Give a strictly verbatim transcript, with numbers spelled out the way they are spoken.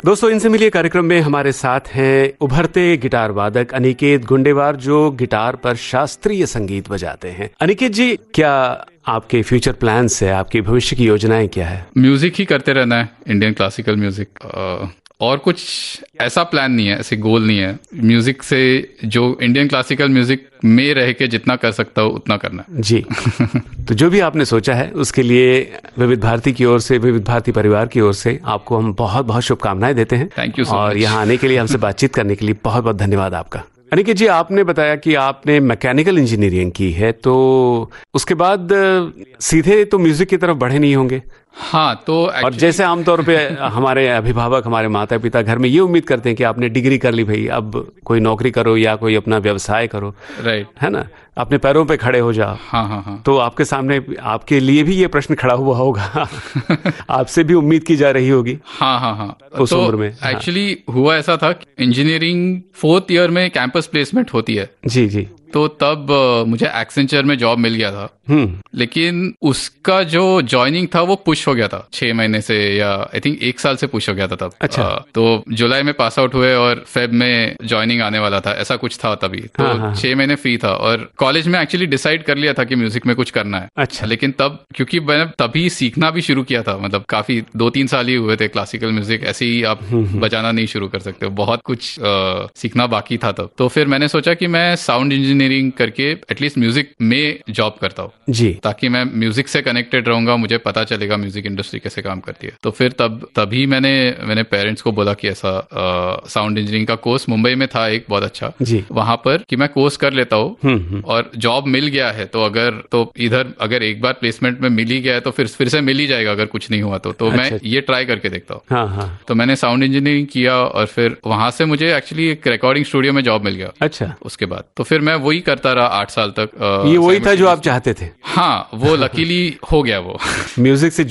दोस्तों, इनसे मिलिए कार्यक्रम में हमारे साथ हैं उभरते गिटार वादक अनिकेत गुंडेवार, जो गिटार पर शास्त्रीय संगीत बजाते हैं। अनिकेत जी, क्या आपके फ्यूचर प्लान्स है, आपकी भविष्य की योजनाएं क्या है? म्यूजिक ही करते रहना है, इंडियन क्लासिकल म्यूजिक, और कुछ ऐसा प्लान नहीं है, ऐसे गोल नहीं है। म्यूजिक से जो इंडियन क्लासिकल म्यूजिक में रह के जितना कर सकता हूँ उतना करना है जी। तो जो भी आपने सोचा है उसके लिए विविध भारती की ओर से, विविध भारती परिवार की ओर से आपको हम बहुत बहुत शुभकामनाएं देते हैं। थैंक यू सो और मच। यहाँ आने के लिए, हमसे बातचीत करने के लिए बहुत बहुत धन्यवाद आपका। अनिकेत जी, आपने बताया कि आपने मैकेनिकल इंजीनियरिंग की है, तो उसके बाद सीधे तो म्यूजिक की तरफ बढ़े नहीं होंगे? हाँ, तो और जैसे आमतौर पे हमारे अभिभावक, हमारे माता पिता घर में ये उम्मीद करते हैं कि आपने डिग्री कर ली भाई, अब कोई नौकरी करो या कोई अपना व्यवसाय करो, राइट, है ना, अपने पैरों पे खड़े हो जाओ। हाँ हाँ हाँ। तो आपके सामने, आपके लिए भी ये प्रश्न खड़ा हुआ होगा आपसे भी उम्मीद की जा रही होगी। हाँ हाँ हाँ। उस उम्र में एक्चुअली हाँ। हुआ ऐसा था, इंजीनियरिंग फोर्थ ईयर में कैंपस प्लेसमेंट होती है। जी जी। तो तब मुझे एक्सेंचर में जॉब मिल गया था, लेकिन उसका जो ज्वाइनिंग था वो पुश हो गया था छह महीने से, या आई थिंक एक साल से पुश हो गया था तब। अच्छा। आ, तो जुलाई में पास आउट हुए और फेब में ज्वाइनिंग आने वाला था, ऐसा कुछ था तभी। तो हाँ, हाँ, छह महीने फ्री था और कॉलेज में एक्चुअली डिसाइड कर लिया था कि म्यूजिक में कुछ करना है। अच्छा। लेकिन तब क्योंकि मैंने तभी सीखना भी शुरू किया था, मतलब काफी दो तीन साल ही हुए थे क्लासिकल म्यूजिक, ऐसे ही आप बजाना नहीं शुरू कर सकते हो, बहुत कुछ आ, सीखना बाकी था तब। तो फिर मैंने सोचा कि मैं साउंड इंजीनियरिंग करके एटलीस्ट म्यूजिक में जॉब करता हूँ जी, ताकि मैं म्यूजिक से कनेक्टेड रहूंगा, मुझे पता चलेगा म्यूजिक इंडस्ट्री कैसे काम करती है। तो फिर तब तभी मैंने मैंने पेरेंट्स को बोला कि ऐसा साउंड इंजीनियरिंग का कोर्स मुंबई में था एक बहुत अच्छा जी, वहां पर कि मैं कोर्स कर लेता हूँ और जॉब मिल गया है तो अगर तो इधर अगर एक बार प्लेसमेंट में मिल ही गया है तो फिर फिर से मिल ही जाएगा अगर कुछ नहीं हुआ तो तो अच्छा, मैं ये ट्राई करके देखता हूँ। हाँ, हाँ। तो मैंने साउंड इंजीनियरिंग किया और फिर वहां से मुझे एक्चुअली एक रिकॉर्डिंग स्टूडियो में जॉब मिल गया। अच्छा। उसके बाद तो फिर मैं वही करता रहा आठ साल तक। ये वही था जो आप चाहते थे? हाँ, वो लकीली हो गया वो म्यूजिक से